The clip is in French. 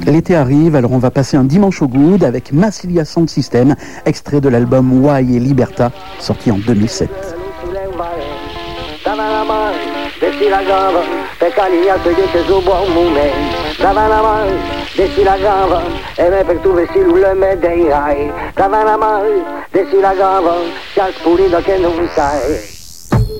L'été arrive, alors on va passer un dimanche au good avec Massilia Sound System, extrait de l'album Why et Liberta, sorti en 2007. Desci la gamba, per calignarsi che su buon momento. Dava la mano, desci la gamba, e me per tu vesti le medei hai. Dava la mano, desci la gamba, si ha spurito che non sai.